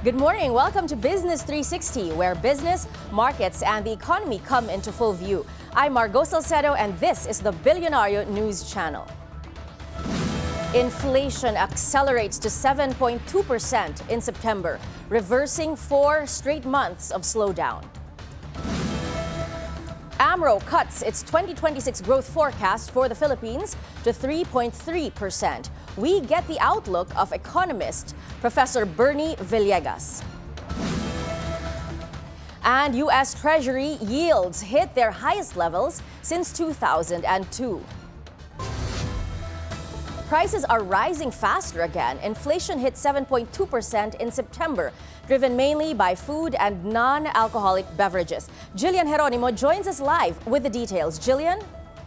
Good morning. Welcome to Business 360, where business, markets, and the economy come into full view. I'm Margo Salcedo, and this is the Bilyonario News Channel. Inflation accelerates to 7.2% in September, reversing 4 straight months of slowdown. AMRO cuts its 2026 growth forecast for the Philippines to 3.3%. We get the outlook of economist Professor Bernie Villegas. And U.S. Treasury yields hit their highest levels since 2002. Prices are rising faster again. Inflation hit 7.2% in September, driven mainly by food and non-alcoholic beverages. Jillian Geronimo joins us live with the details. Jillian?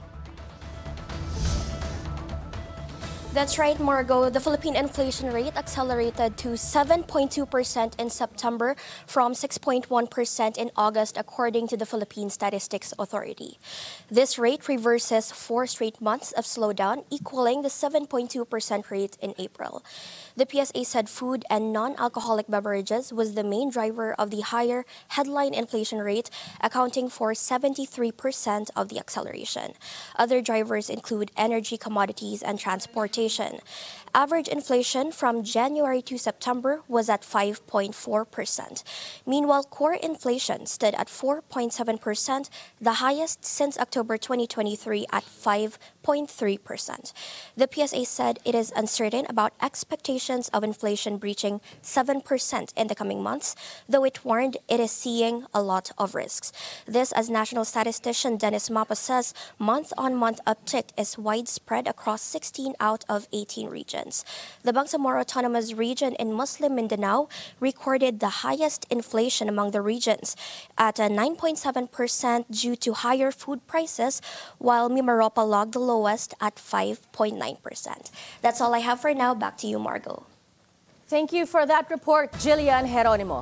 That's right, Margo. The Philippine inflation rate accelerated to 7.2% in September from 6.1% in August, according to the Philippine Statistics Authority. This rate reverses 4 straight months of slowdown, equaling the 7.2% rate in April. The PSA said food and non-alcoholic beverages was the main driver of the higher headline inflation rate, accounting for 73% of the acceleration. Other drivers include energy, commodities, and transportation. Average inflation from January to September was at 5.4%. Meanwhile, core inflation stood at 4.7%, the highest since October 2023 at 5.3%. The PSA said it is uncertain about expectations of inflation breaching 7% in the coming months, though it warned it is seeing a lot of risks. This, as national statistician Dennis Mapa says, month-on-month uptick is widespread across 16 out of 18 regions. The Bangsamoro Autonomous Region in Muslim Mindanao recorded the highest inflation among the regions at 9.7% due to higher food prices, while Mimaropa logged the lowest at 5.9%. That's all I have for now. Back to you, Margo. Thank you for that report, Jillian Geronimo.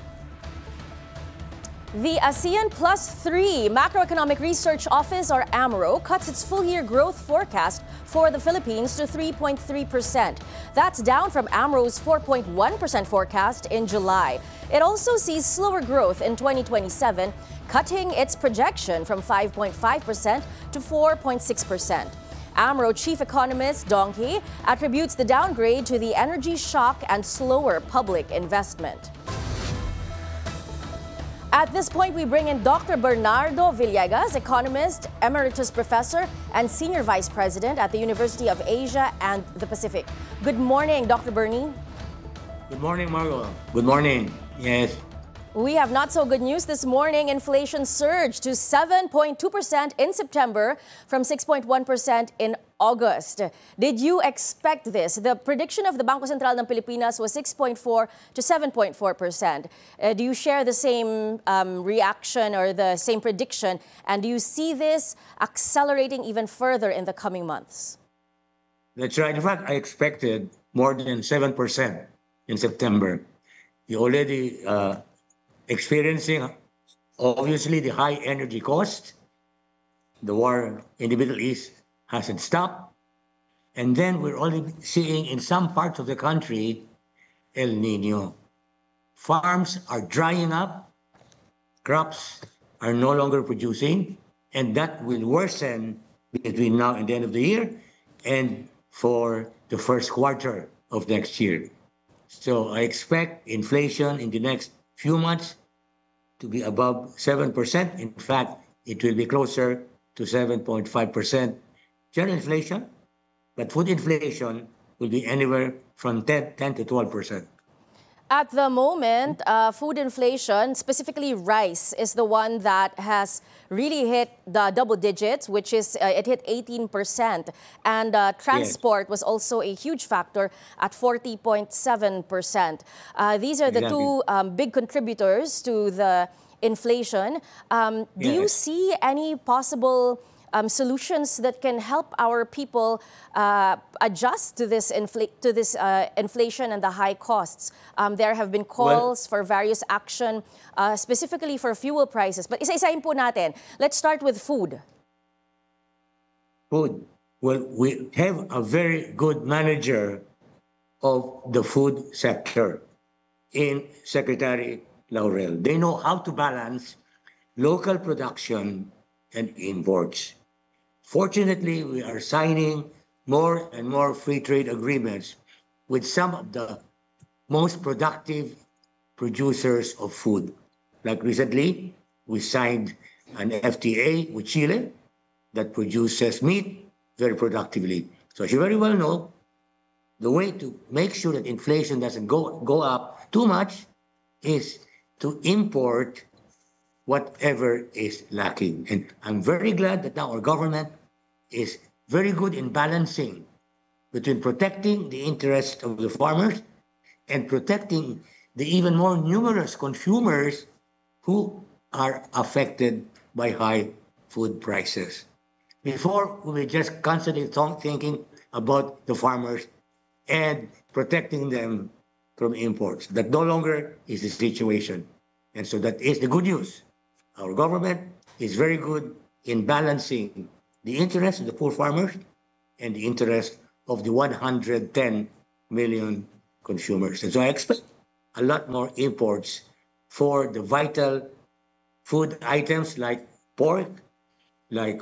The ASEAN Plus 3 Macroeconomic Research Office, or AMRO, cuts its full-year growth forecast for the Philippines to 3.3%. That's down from AMRO's 4.1% forecast in July. It also sees slower growth in 2027, cutting its projection from 5.5% to 4.6%. AMRO chief economist Dong Hee attributes the downgrade to the energy shock and slower public investment. At this point, we bring in Dr. Bernardo Villegas, economist, emeritus professor, and senior vice president at the University of Asia and the Pacific. Good morning, Dr. Bernie. Good morning, Margo. Good morning. Yes. We have not so good news this morning. Inflation surged to 7.2% in September from 6.1% in August. Did you expect this? The prediction of the Bangko Sentral ng Pilipinas was 6.4 to 7.4%. Do you share the same reaction or the same prediction? And do you see this accelerating even further in the coming months? That's right. In fact, I expected more than 7% in September. You already experiencing, obviously, the high energy cost. The war in the Middle East hasn't stopped. And then we're only seeing in some parts of the country El Nino. Farms are drying up, crops are no longer producing, and that will worsen between now and the end of the year and for the first quarter of next year. So I expect inflation in the next few months to be above 7%. In fact, it will be closer to 7.5% general inflation, but food inflation will be anywhere from 10 to 12%. At the moment, food inflation, specifically rice, is the one that has really hit the double digits, which is it hit 18%. And transport was also a huge factor at 40.7%. These are the two big contributors to the inflation. Do you see any possible solutions that can help our people adjust to this inflation and the high costs? There have been calls for various action, specifically for fuel prices. But isa-isahin po natin. Let's start with food. Food. Well, we have a very good manager of the food sector. in Secretary Laurel. They know how to balance local production and imports. Fortunately, we are signing more and more free trade agreements with some of the most productive producers of food. Like recently, we signed an FTA with Chile that produces meat very productively. So as you very well know, the way to make sure that inflation doesn't go up too much is to import whatever is lacking. And I'm very glad that now our government is very good in balancing between protecting the interests of the farmers and protecting the even more numerous consumers who are affected by high food prices. Before, we were just constantly thinking about the farmers and protecting them from imports. That no longer is the situation. And so that is the good news. Our government is very good in balancing the interests of the poor farmers and the interest of the 110 million consumers. And so I expect a lot more imports for the vital food items like pork, like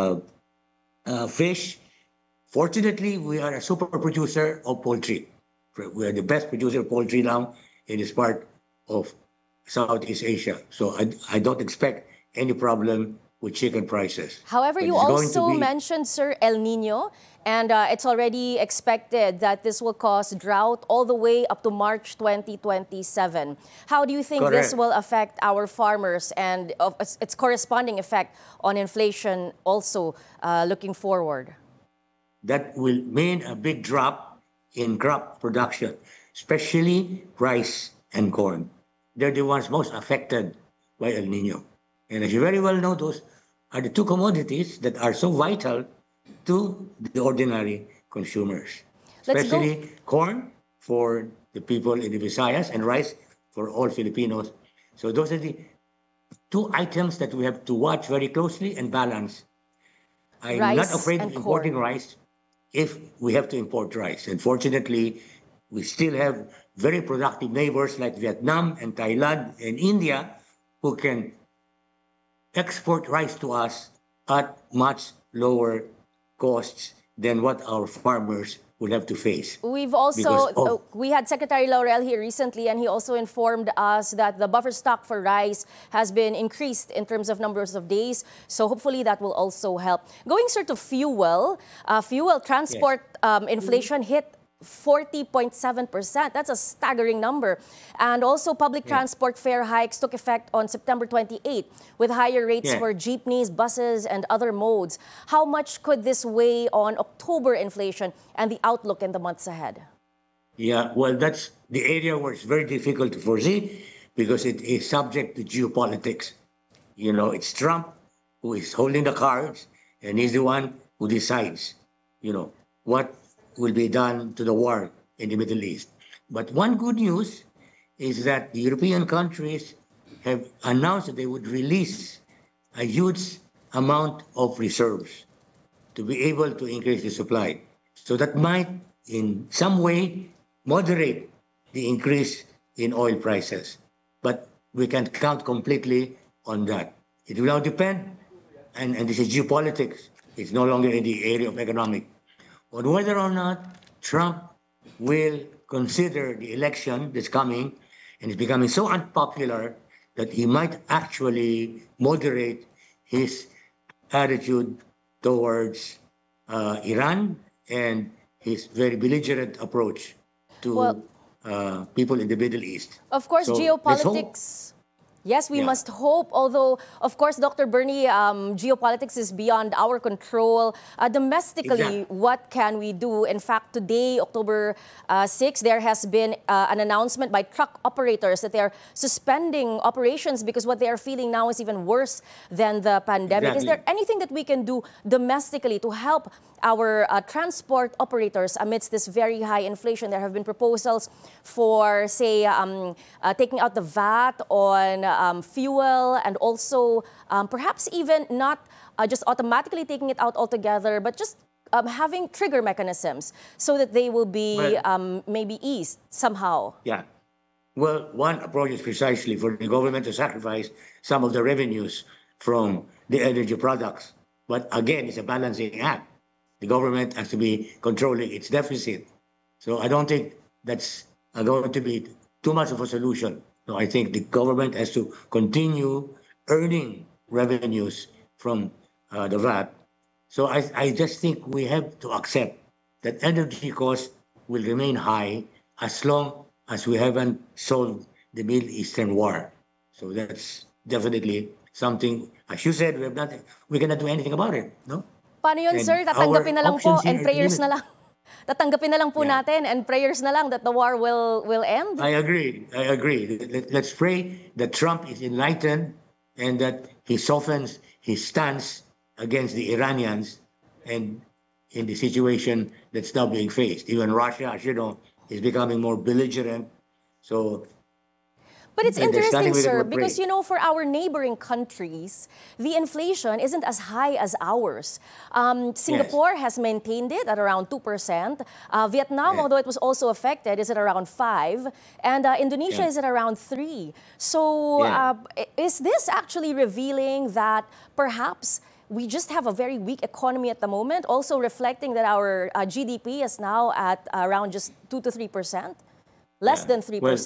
fish. Fortunately, we are a super producer of poultry. We are the best producer of poultry now in this part of Southeast Asia. So I don't expect any problem with chicken prices. However, But you it's going to also be mentioned, sir, El Nino, and it's already expected that this will cause drought all the way up to March 2027. How do you think this correct. will affect our farmers and of its corresponding effect on inflation also looking forward? That will mean a big drop in crop production, especially rice and corn. They're the ones most affected by El Nino. And as you very well know, those are the two commodities that are so vital to the ordinary consumers, Let's go. especially corn for the people in the Visayas and rice for all Filipinos. So those are the two items that we have to watch very closely and balance. I'm not Rice afraid of and importing corn. rice if we have to import rice. And fortunately, we still have very productive neighbors like Vietnam and Thailand and India who can export rice to us at much lower costs than what our farmers will have to face We've because also, of we had Secretary Laurel here recently, and he also informed us that the buffer stock for rice has been increased in terms of numbers of days. So hopefully that will also help. Going, sir, to fuel, fuel yes. transport inflation hit 40.7%. That's a staggering number. And also public Yeah. transport fare hikes took effect on September 28 with higher rates Yeah. for jeepneys, buses, and other modes. How much could this weigh on October inflation and the outlook in the months ahead? Yeah, well, that's the area where it's very difficult to foresee because it is subject to geopolitics. You know, it's Trump who is holding the cards and he's the one who decides, what will be done to the war in the Middle East. But one good news is that the European countries have announced that they would release a huge amount of reserves to be able to increase the supply. So that might, in some way, moderate the increase in oil prices. But we can't count completely on that. It will now depend, and this is geopolitics, it's no longer in the area of economic, on whether or not Trump will consider the election that's coming and is becoming so unpopular that he might actually moderate his attitude towards Iran and his very belligerent approach Well, to people in the Middle East. of course, So let's hope. geopolitics. Yes, we Yeah, must hope, although, of course, Dr. Bernie, geopolitics is beyond our control. Domestically, exactly. what can we do? In fact, today, October 6, there has been an announcement by truck operators that they're suspending operations because what they are feeling now is even worse than the pandemic. Is there Exactly. anything that we can do domestically to help our transport operators amidst this very high inflation? There have been proposals for, say, taking out the VAT on fuel and also perhaps even not just automatically taking it out altogether, but just having trigger mechanisms so that they will be Well, maybe eased somehow. yeah. Well, one approach is precisely for the government to sacrifice some of the revenues from the energy products. But again, it's a balancing act. The government has to be controlling its deficit. So I don't think that's going to be too much of a solution. No, I think the government has to continue earning revenues from the VAT. So I just think we have to accept that energy costs will remain high as long as we haven't solved the Middle Eastern war. So that's definitely something, as you said, we cannot do anything about it, no? Paano yun, And sir? Tatanggapin na our lang po options here and are prayers limited. na lang. Tatanggapin na lang po Yeah. natin and prayers na lang that the war will end. I agree. I agree. Let's pray that Trump is enlightened and that he softens his stance against the Iranians and in the situation that's now being faced. Even Russia, as you know, is becoming more belligerent. So But it's there's interesting, nothing we can sir, but because pray. for our neighboring countries, the inflation isn't as high as ours. Singapore has maintained it at around 2%. Vietnam, Yeah. although it was also affected, is at around 5%. And Indonesia Yeah. is at around 3%. So Yeah. is this actually revealing that perhaps we just have a very weak economy at the moment, also reflecting that our GDP is now at around just 2 to 3%? Less Yeah. than 3%. Well,